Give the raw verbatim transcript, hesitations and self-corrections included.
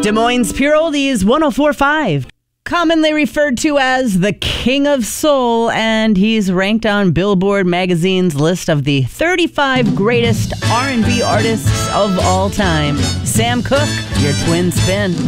Des Moines Pure Oldies one oh four point five. Commonly referred to as the King of Soul, and he's ranked on Billboard magazine's list of the thirty-five greatest R and B artists of all time. Sam Cooke, your twin spin.